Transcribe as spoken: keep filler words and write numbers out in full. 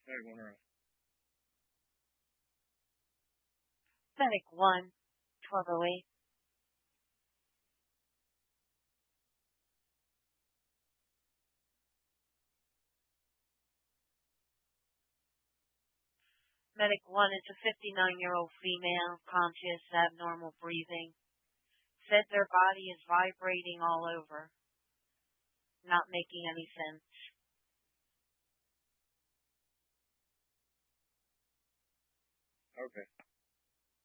Medic one around. Medic one, twelve oh eight. Medic one is a fifty-nine-year-old female, conscious, abnormal breathing. Said their body is vibrating all over. Not making any sense. Okay.